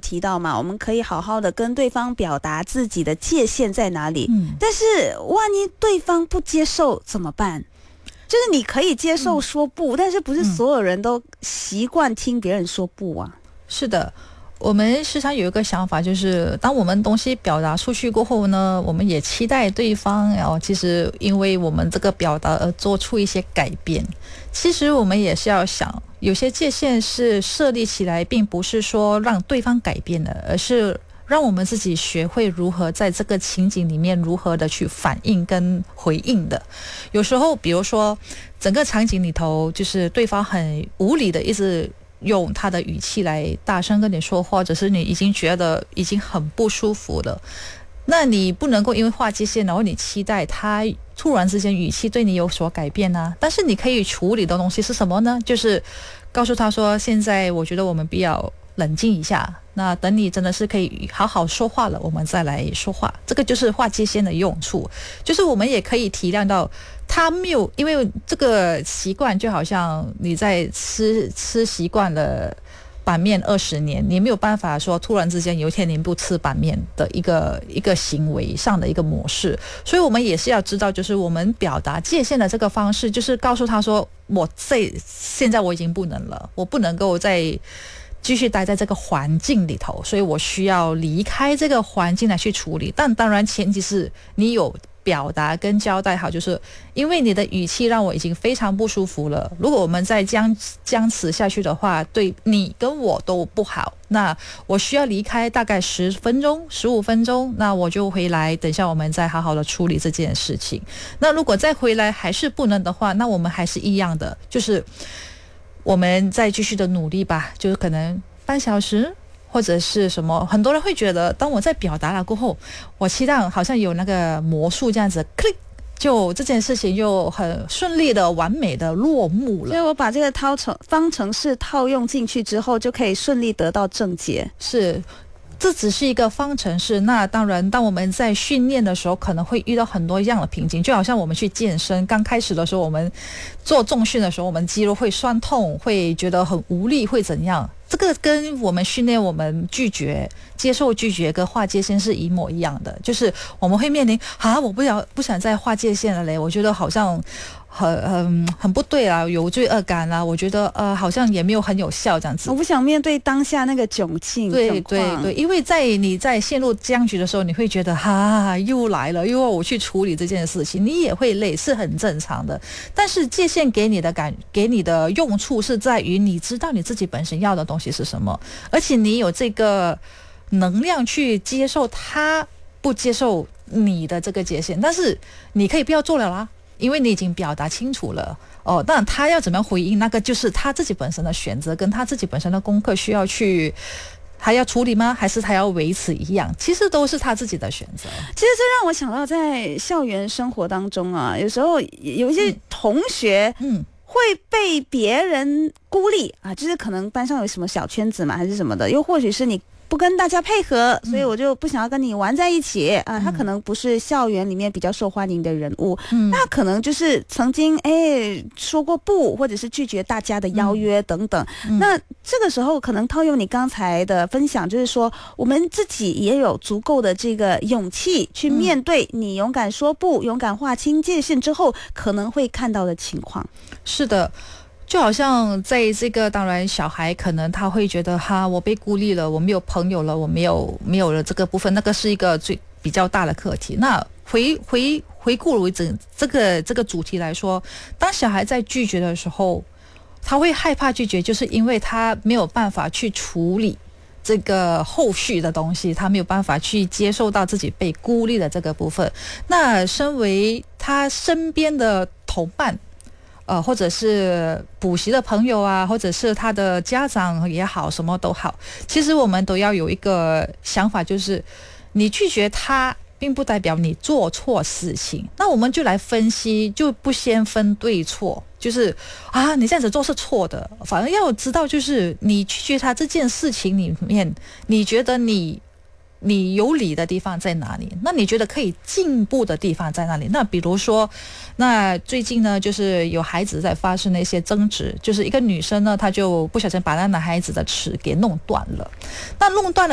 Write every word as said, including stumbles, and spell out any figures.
提到嘛，我们可以好好的跟对方表达自己的界限在哪里， 嗯， 但是万一对方不接受怎么办？就是你可以接受说不，嗯、但是不是所有人都习惯听别人说不啊？ 是的。我们时常有一个想法，就是当我们东西表达出去过后呢，我们也期待对方，然后其实因为我们这个表达而做出一些改变。其实我们也是要想，有些界限是设立起来，并不是说让对方改变的，而是让我们自己学会如何在这个情景里面如何的去反应跟回应的。有时候比如说整个场景里头，就是对方很无理的一直用他的语气来大声跟你说话，或者是你已经觉得已经很不舒服了，那你不能够因为划界限，然后你期待他突然之间语气对你有所改变啊。但是你可以处理的东西是什么呢？就是告诉他说，现在我觉得我们必要冷静一下，那等你真的是可以好好说话了，我们再来说话。这个就是划界限的用处，就是我们也可以体谅到他没有，因为这个习惯就好像你在吃吃习惯了板面二十年，你没有办法说突然之间有一天你不吃板面的一个一个行为上的一个模式。所以我们也是要知道，就是我们表达界限的这个方式，就是告诉他说，我这现在我已经不能了，我不能够再继续待在这个环境里头，所以我需要离开这个环境来去处理。但当然前提是你有表达跟交代好，就是因为你的语气让我已经非常不舒服了，如果我们再僵僵持下去的话，对你跟我都不好，那我需要离开大概十分钟十五分钟，那我就回来，等一下我们再好好的处理这件事情。那如果再回来还是不能的话，那我们还是一样的，就是我们再继续的努力吧，就是可能半小时或者是什么。很多人会觉得当我在表达了过后，我期待好像有那个魔术这样子 click， 就这件事情就很顺利的完美的落幕了。 所以我把这个套程方程式套用进去之后，就可以顺利得到正解。 是，这只是一个方程式。那当然当我们在训练的时候可能会遇到很多样的瓶颈，就好像我们去健身，刚开始的时候我们做重训的时候，我们肌肉会酸痛，会觉得很无力，会怎样。这个跟我们训练我们拒绝接受拒绝跟划界限是一模一样的，就是我们会面临啊，我不想不想再划界限了嘞，我觉得好像很很很不对啦，有罪恶感啦，我觉得呃好像也没有很有效这样子。 我不想面对当下那个窘境。 对对对，因为在你在陷入僵局的时候，你会觉得哈又来了，又要我去处理这件事情，你也会累，是很正常的。但是界限给你的感给你的用处是在于你知道你自己本身要的东西是什么，而且你有这个能量去接受他不接受你的这个界限。但是你可以不要做了啦，因为你已经表达清楚了哦。那他要怎么样回应，那个就是他自己本身的选择，跟他自己本身的功课需要去，还要处理吗？还是他要维持一样？其实都是他自己的选择。 其实这让我想到在校园生活当中啊，有时候有一些同学嗯会被别人孤立啊，就是可能班上有什么小圈子嘛，还是什么的，又或许是你不跟大家配合，所以我就不想要跟你玩在一起啊。他可能不是校园里面比较受欢迎的人物，嗯，那可能就是曾经哎说过不，或者是拒绝大家的邀约等等。嗯、那这个时候可能套用你刚才的分享，就是说我们自己也有足够的这个勇气去面对你勇敢说不、勇敢划清界限之后可能会看到的情况。 是的。就好像在这个，当然小孩可能他会觉得哈，我被孤立了，我没有朋友了，我没有没有了这个部分，那个是一个最比较大的课题。那回回回顾为整这个这个主题来说，当小孩在拒绝的时候，他会害怕拒绝，就是因为他没有办法去处理这个后续的东西，他没有办法去接受到自己被孤立的这个部分。那身为他身边的同伴，呃，或者是补习的朋友啊，或者是他的家长也好，什么都好，其实我们都要有一个想法，就是你拒绝他并不代表你做错事情。那我们就来分析，就不先分对错，就是啊你这样子做是错的，反而要知道就是你拒绝他这件事情里面，你觉得你你有理的地方在哪里？那你觉得可以进步的地方在哪里？那比如说，那最近呢，就是有孩子在发生了一些争执，就是一个女生呢，她就不小心把那男孩子的齿给弄断了。那弄断了